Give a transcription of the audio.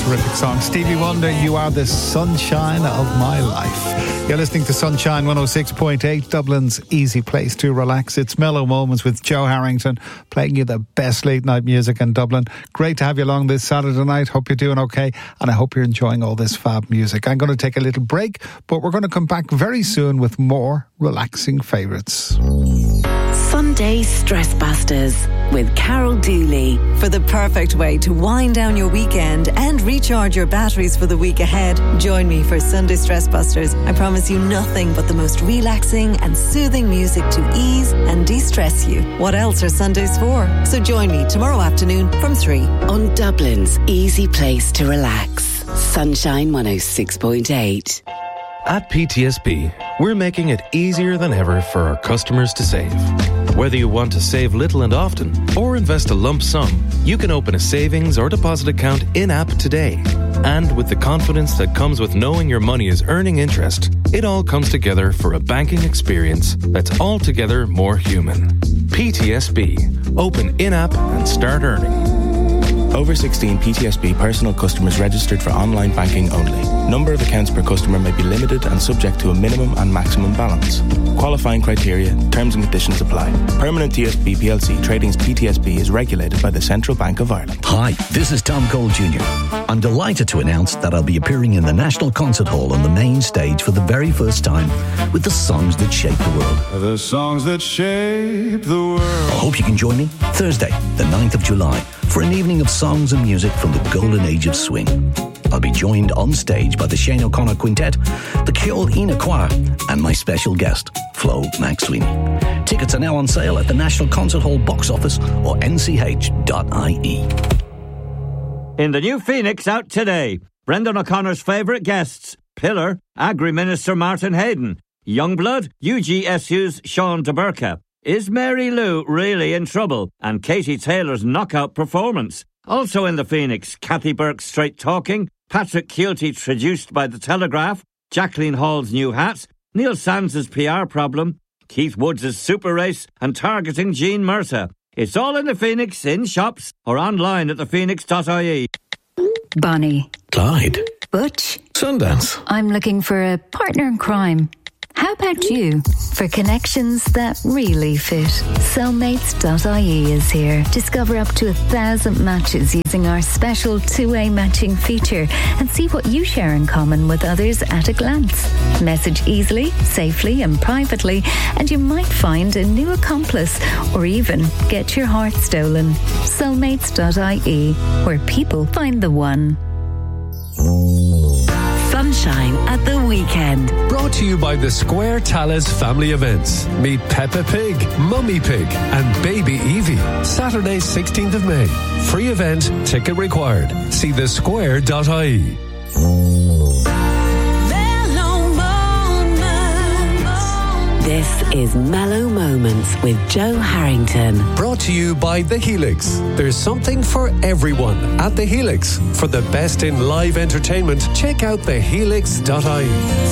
terrific song. Stevie Wonder, You Are the Sunshine of My Life. You're listening to Sunshine 106.8, Dublin's easy place to relax. It's Mellow Moments with Joe Harrington, playing you the best late night music in Dublin. Great to have you along this Saturday night. Hope you're doing okay, and I hope you're enjoying all this fab music. I'm going to take a little break, but we're going to come back very soon with more relaxing favourites. Sunday Stress Busters with Carol Dooley. For the perfect way to wind down your weekend and recharge your batteries for the week ahead, join me for Sunday Stress Busters. I promise you nothing but the most relaxing and soothing music to ease and de-stress you. What else are Sundays for? So join me tomorrow afternoon from 3 on Dublin's easy place to relax. Sunshine 106.8. At PTSB, we're making it easier than ever for our customers to save. Whether you want to save little and often or invest a lump sum, you can open a savings or deposit account in-app today. And with the confidence that comes with knowing your money is earning interest, it all comes together for a banking experience that's altogether more human. PTSB. Open in-app and start earning. Over 16 PTSB personal customers registered for online banking only. Number of accounts per customer may be limited and subject to a minimum and maximum balance. Qualifying criteria, terms and conditions apply. Permanent TSB PLC Tradings PTSB is regulated by the Central Bank of Ireland. Hi, this is Tom Cole Jr. I'm delighted to announce that I'll be appearing in the National Concert Hall on the main stage for the very first time with the songs that shape the world. The songs that shape the world. I hope you can join me Thursday, the 9th of July, for an evening of songs and music from the golden age of swing. I'll be joined on stage by the Shane O'Connor Quintet, the Ceol Ina Choir, and my special guest, Flo McSweeney. Tickets are now on sale at the National Concert Hall box office or nch.ie. In the new Phoenix out today, Brendan O'Connor's favourite guests, Pillar, Agri-Minister Martin Hayden, Youngblood, UGSU's Sean de Burka. Is Mary Lou really in trouble? And Katie Taylor's knockout performance. Also in the Phoenix, Kathy Burke's straight talking, Patrick Keelty traduced by The Telegraph, Jacqueline Hall's new hat, Neil Sands' PR problem, Keith Woods' super race, and targeting Jean Murtagh. It's all in the Phoenix, in shops, or online at thephoenix.ie. Bonnie. Clyde. Butch. Sundance. I'm looking for a partner in crime. How about you? For connections that really fit, Soulmates.ie is here. Discover up to 1,000 matches using our special two-way matching feature and see what you share in common with others at a glance. Message easily, safely and privately, and you might find a new accomplice or even get your heart stolen. Soulmates.ie, where people find the one. Sunshine at the weekend. Brought to you by the Square Talis family events. Meet Peppa Pig, Mummy Pig and Baby Evie. Saturday 16th of May. Free event, ticket required. See thesquare.ie. This is Mellow Moments with Joe Harrington. Brought to you by The Helix. There's something for everyone at The Helix. For the best in live entertainment, check out thehelix.ie.